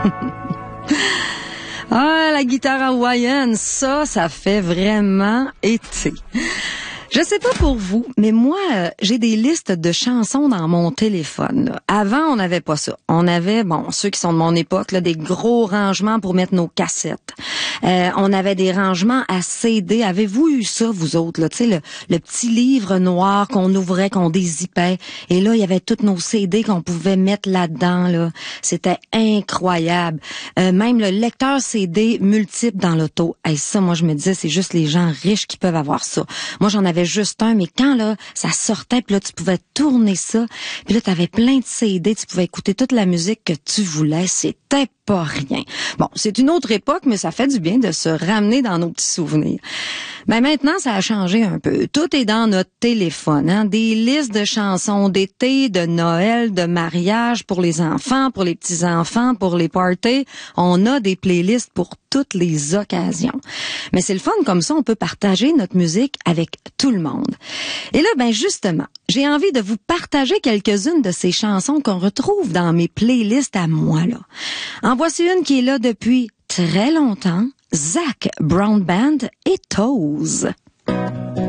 Ah, la guitare hawaïenne, ça fait vraiment été. Je sais pas pour vous, mais moi, j'ai des listes de chansons dans mon téléphone. Là. Avant, on n'avait pas ça. On avait, ceux qui sont de mon époque, là, des gros rangements pour mettre nos cassettes. On avait des rangements à CD. Avez-vous eu ça, vous autres? Là, tu sais, le petit livre noir qu'on ouvrait, qu'on dézippait. Et là, il y avait tous nos CD qu'on pouvait mettre là-dedans. Là. C'était incroyable. Même le lecteur CD multiple dans l'auto. Hey, ça, moi, je me disais, c'est juste les gens riches qui peuvent avoir ça. Moi, j'en avais juste un, mais quand là, ça sortait, puis là, tu pouvais tourner ça, puis là, t'avais plein de CD, tu pouvais écouter toute la musique que tu voulais, c'était pas rien. Bon, c'est une autre époque, mais ça fait du bien de se ramener dans nos petits souvenirs. Ben maintenant, ça a changé un peu. Tout est dans notre téléphone, hein? Des listes de chansons d'été, de Noël, de mariage pour les enfants, pour les petits-enfants, pour les parties. On a des playlists pour toutes les occasions. Mais c'est le fun, comme ça, on peut partager notre musique avec tout le monde. Et là, ben justement, j'ai envie de vous partager quelques-unes de ces chansons qu'on retrouve dans mes playlists à moi, là. En voici une qui est là depuis très longtemps. Zac Brown Band et Toes.